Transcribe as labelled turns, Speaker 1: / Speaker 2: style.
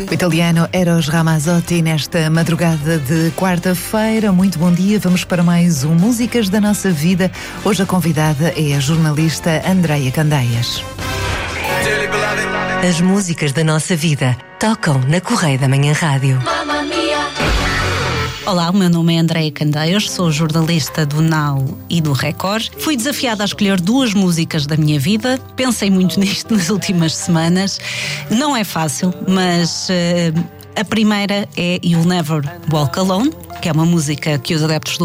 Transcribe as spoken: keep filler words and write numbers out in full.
Speaker 1: O italiano Eros Ramazzotti nesta madrugada de quarta-feira. Muito bom dia, vamos para mais um Músicas da Nossa Vida. Hoje a convidada é a jornalista Andreia Candeias.
Speaker 2: As músicas da nossa vida tocam na Correia da Manhã Rádio.
Speaker 3: Olá, o meu nome é Andreia Candeias, sou jornalista do Now e do Record. Fui desafiada a escolher duas músicas da minha vida. Pensei muito nisto nas últimas semanas. Não é fácil, mas uh, a primeira é You'll Never Walk Alone, que é uma música que os adeptos do